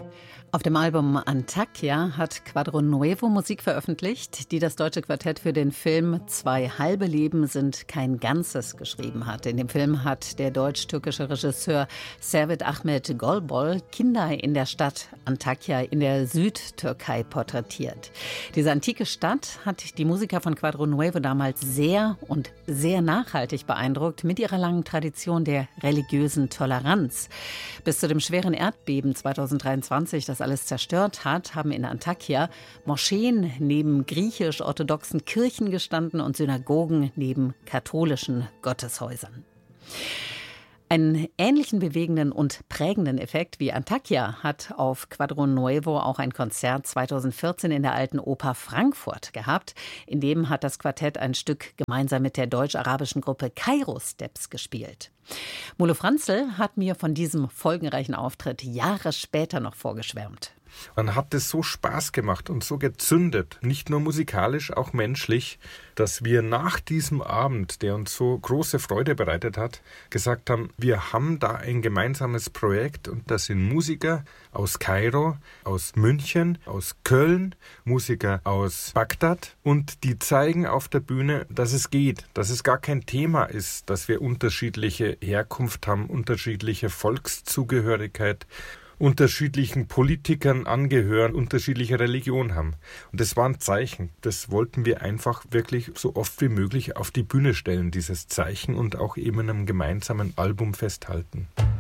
Auf dem Album Antakya hat Quadro Nuevo Musik veröffentlicht, die das deutsche Quartett für den Film Zwei halbe Leben sind kein Ganzes geschrieben hat. In dem Film hat der deutsch-türkische Regisseur Servet Ahmet Golbol Kinder in der Stadt Antakya in der Südtürkei porträtiert. Diese antike Stadt hat die Musiker von Quadro Nuevo damals sehr und sehr nachhaltig beeindruckt mit ihrer langen Tradition der religiösen Toleranz. Bis zu dem schweren Erdbeben 2023, das alles zerstört hat, haben in Antakya Moscheen neben griechisch-orthodoxen Kirchen gestanden und Synagogen neben katholischen Gotteshäusern. Einen ähnlichen bewegenden und prägenden Effekt wie Antakya hat auf Quadro Nuevo auch ein Konzert 2014 in der Alten Oper Frankfurt gehabt. In dem hat das Quartett ein Stück gemeinsam mit der deutsch-arabischen Gruppe Kairo Steps gespielt. Molo Franzl hat mir von diesem folgenreichen Auftritt Jahre später noch vorgeschwärmt. Man hat es so Spaß gemacht und so gezündet, nicht nur musikalisch, auch menschlich, dass wir nach diesem Abend, der uns so große Freude bereitet hat, gesagt haben, wir haben da ein gemeinsames Projekt und das sind Musiker aus Kairo, aus München, aus Köln, Musiker aus Bagdad und die zeigen auf der Bühne, dass es geht, dass es gar kein Thema ist, dass wir unterschiedliche Herkunft haben, unterschiedliche Volkszugehörigkeit, unterschiedlichen Politikern angehören, unterschiedliche Religion haben. Und das war ein Zeichen. Das wollten wir einfach wirklich so oft wie möglich auf die Bühne stellen, dieses Zeichen, und auch eben in einem gemeinsamen Album festhalten.